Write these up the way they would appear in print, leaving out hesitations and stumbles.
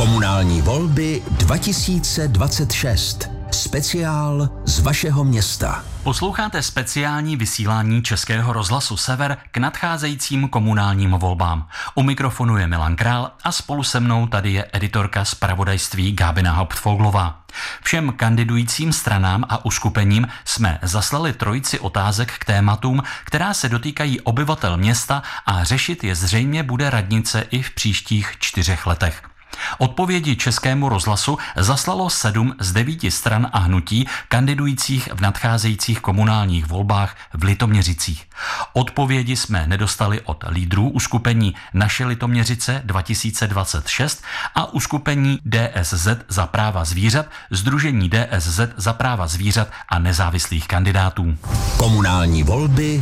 Komunální volby 2026. Speciál z vašeho města. Posloucháte speciální vysílání Českého rozhlasu Sever k nadcházejícím komunálním volbám. U mikrofonu je Milan Král a spolu se mnou tady je editorka zpravodajství Gábina Hauptfoglová. Všem kandidujícím stranám a uskupením jsme zaslali trojici otázek k tématům, která se dotýkají obyvatel města a řešit je zřejmě bude radnice i v příštích 4 letech. Odpovědi Českému rozhlasu zaslalo 7 z 9 stran a hnutí kandidujících v nadcházejících komunálních volbách v Litoměřicích. Odpovědi jsme nedostali od lídrů uskupení Naše Litoměřice 2026 a uskupení DSZ za práva zvířat, Sdružení DSZ za práva zvířat a nezávislých kandidátů. Komunální volby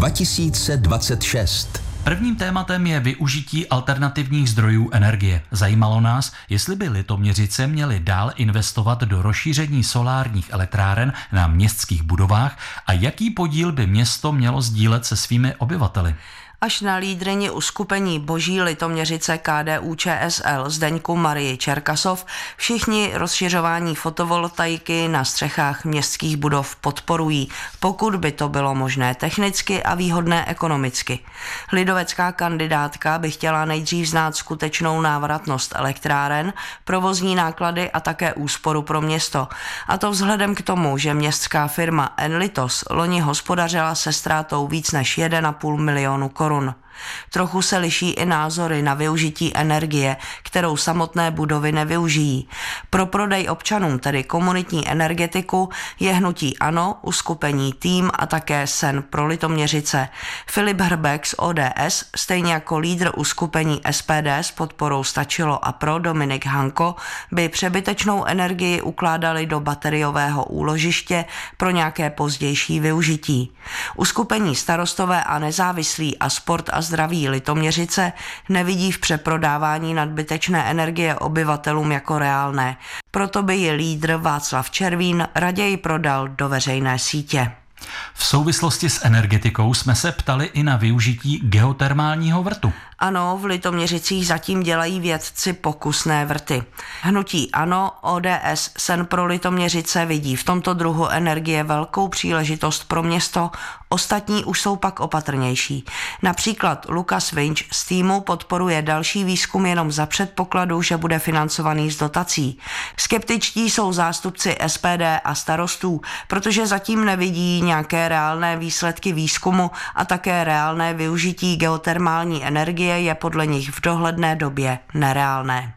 2026. Prvním tématem je využití alternativních zdrojů energie. Zajímalo nás, jestli by Litoměřice měly dál investovat do rozšíření solárních elektráren na městských budovách a jaký podíl by město mělo sdílet se svými obyvateli. Až na lídryni uskupení Boží Litoměřice KDU-ČSL Zdeňku Marii Čerkasov všichni rozšiřování fotovoltaiky na střechách městských budov podporují, pokud by to bylo možné technicky a výhodné ekonomicky. Lidovecká kandidátka by chtěla nejdřív znát skutečnou návratnost elektráren, provozní náklady a také úsporu pro město. A to vzhledem k tomu, že městská firma Enlitos loni hospodařila se ztrátou víc než 1,5 milionu korun. Trochu se liší i názory na využití energie, kterou samotné budovy nevyužijí. Pro prodej občanům, tedy komunitní energetiku, je hnutí ANO, uskupení Tým a také Sen pro Litoměřice. Filip Hrbek z ODS, stejně jako lídr uskupení SPD s podporou Stačilo a pro Dominik Hanko, by přebytečnou energii ukládali do bateriového úložiště pro nějaké pozdější využití. Uskupení Starostové a nezávislí a Sport a zdraví Litoměřice nevidí v přeprodávání nadbytečné energie obyvatelům jako reálné. Proto by ji lídr Václav Červín raději prodal do veřejné sítě. V souvislosti s energetikou jsme se ptali i na využití geotermálního vrtu. Ano, v Litoměřicích zatím dělají vědci pokusné vrty. Hnutí ANO, ODS, Sen pro Litoměřice vidí v tomto druhu energie velkou příležitost pro město, ostatní už jsou pak opatrnější. Například Lukas Vinč z Týmu podporuje další výzkum jenom za předpokladu, že bude financovaný z dotací. Skeptičtí jsou zástupci SPD a starostů, protože zatím nevidí nějaké reálné výsledky výzkumu a také reálné využití geotermální energie je podle nich v dohledné době nereálné.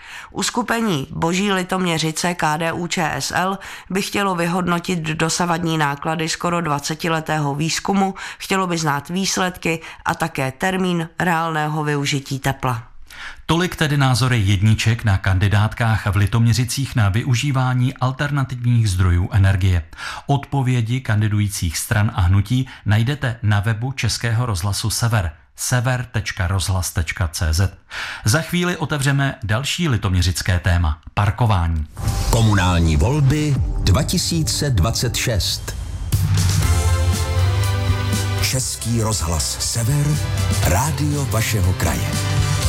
Uskupení Boží Litoměřice KDU-ČSL by chtělo vyhodnotit dosavadní náklady skoro 20letého výzkumu, chtělo by znát výsledky a také termín reálného využití tepla. Tolik tedy názory jedniček na kandidátkách v Litoměřicích na využívání alternativních zdrojů energie. Odpovědi kandidujících stran a hnutí najdete na webu Českého rozhlasu Sever. sever.rozhlas.cz. Za chvíli otevřeme další litoměřické téma – parkování. Komunální volby 2026. Český rozhlas Sever, rádio vašeho kraje.